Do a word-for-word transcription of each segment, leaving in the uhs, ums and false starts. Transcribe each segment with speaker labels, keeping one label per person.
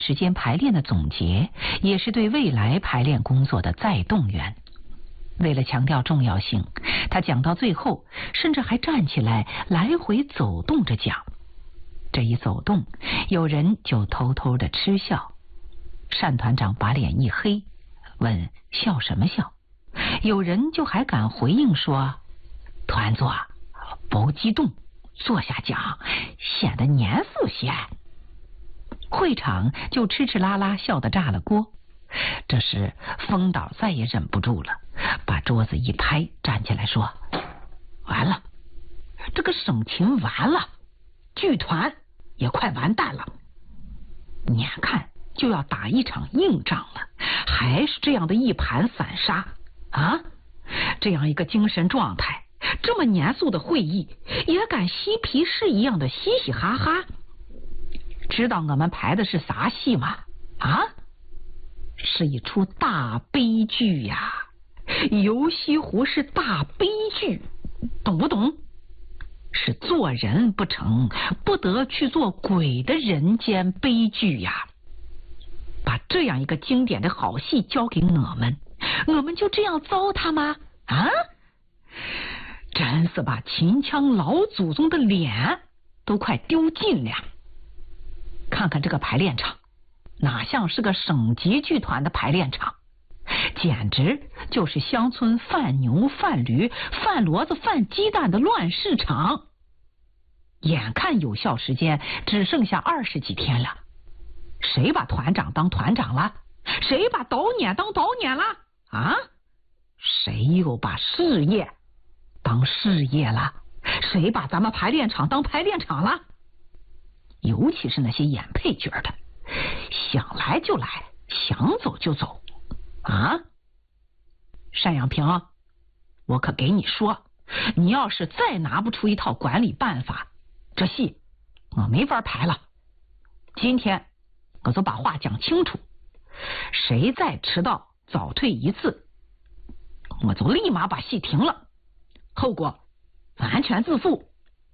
Speaker 1: 时间排练的总结，也是对未来排练工作的再动员。为了强调重要性，他讲到最后，甚至还站起来来回走动着讲。这一走动，有人就偷偷的嗤笑。单团长把脸一黑，问笑什么笑？有人就还敢回应说，团座不激动，坐下讲显得严肃些。会场就吃吃拉拉笑得炸了锅。这时风导再也忍不住了，把桌子一拍，站起来说，完了，这个省琴完了，剧团也快完蛋了，眼看就要打一场硬仗了，还是这样的一盘散沙啊！这样一个精神状态，这么严肃的会议，也敢嬉皮士一样的嘻嘻哈哈。知道我们排的是啥戏吗？啊，是一出大悲剧呀！游西湖是大悲剧，懂不懂？是做人不成，不得去做鬼的人间悲剧呀！把这样一个经典的好戏交给我们，我们就这样糟蹋吗？啊！真是把秦腔老祖宗的脸都快丢尽了。看看这个排练场，哪像是个省级剧团的排练场，简直就是乡村贩牛贩驴贩骡子贩鸡蛋的乱市场。眼看有效时间只剩下二十几天了，谁把团长当团长了？谁把导演当导演了？啊？谁又把事业当事业了？谁把咱们排练场当排练场了？尤其是那些演配角的，想来就来，想走就走啊！单阳平，我可给你说，你要是再拿不出一套管理办法，这戏我没法排了。今天我就把话讲清楚，谁再迟到早退一次，我就立马把戏停了，后果完全自负。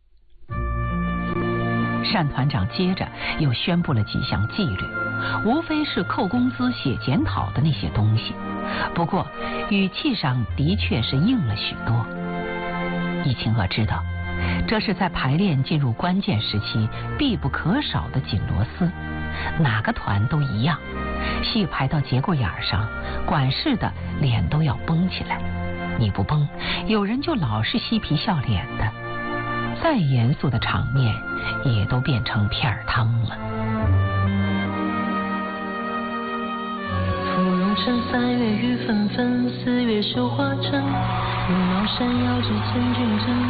Speaker 1: 单团长接着又宣布了几项纪律，无非是扣工资、写检讨的那些东西，不过语气上的确是硬了许多。易清娥知道，这是在排练进入关键时期必不可少的紧螺丝，哪个团都一样，戏排到节骨眼上，管事的脸都要绷起来，你不绷，有人就老是嬉皮笑脸的，再严肃的场面也都变成片儿汤了。
Speaker 2: 芙蓉城三月雨纷纷，四月绣花针，五毛山遥知千军阵。